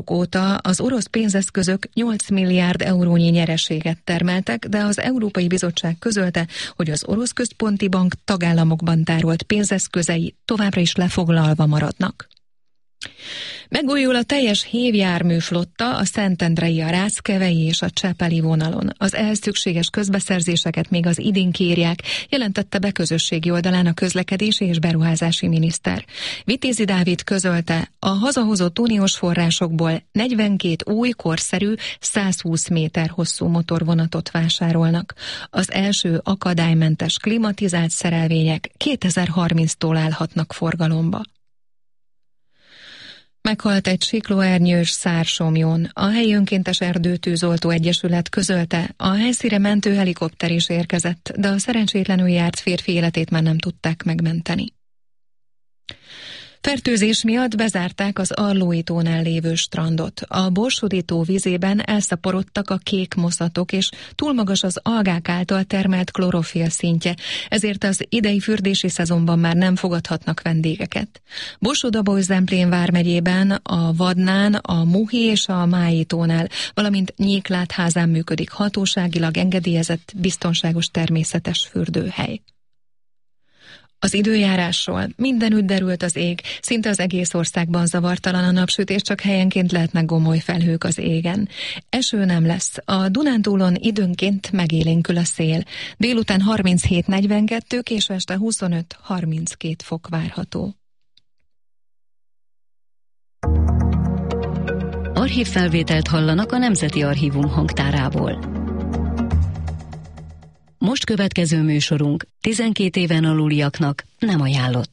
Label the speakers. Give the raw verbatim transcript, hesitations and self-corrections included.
Speaker 1: óta az orosz pénzeszközök nyolc milliárd eurónyi nyereséget termeltek, de az Európai Bizottság közölte, hogy az orosz központi bank tagállamokban tárolt pénzeszközei továbbra is lefoglalva maradnak. Megújul a teljes hévjárműflotta a Szentendrei, a Ráckevei és a Csepeli vonalon. Az ehhez szükséges közbeszerzéseket még az idén kérják, jelentette be közösségi oldalán a közlekedési és beruházási miniszter. Vitézi Dávid közölte, a hazahozott uniós forrásokból negyvenkét új, korszerű, százhúsz méter hosszú motorvonatot vásárolnak. Az első akadálymentes klimatizált szerelvények kétezer-harminctól állhatnak forgalomba. Meghalt egy siklóernyős Szársomjon. A helyi önkéntes erdőtűzoltó egyesület közölte, a helyszínre mentő helikopter is érkezett, de a szerencsétlenül járt férfi életét már nem tudták megmenteni. Fertőzés miatt bezárták az Arlói tónál lévő strandot. A Borsodi tó vízében elszaporodtak a kék moszatok, és túl magas az algák által termelt klorofil szintje, ezért az idei fürdési szezonban már nem fogadhatnak vendégeket. Borsod-Abaúj-Zemplén vármegyében, a Vadnán, a Muhi és a Mályi tónál, valamint Nyéklátházán működik hatóságilag engedélyezett biztonságos természetes fürdőhely. Az időjárásról: mindenütt derült az ég, szinte az egész országban zavartalan a napsütés, csak helyenként lehetnek gomoly felhők az égen. Eső nem lesz, a Dunántúlon időnként megélénkül a szél. Délután harminchét negyvenkettő, késő este huszonöt harminckét fok várható.
Speaker 2: Archívfelvételt hallanak a Nemzeti Archívum hangtárából. Most következő műsorunk tizenkét éven aluliaknak nem ajánlott.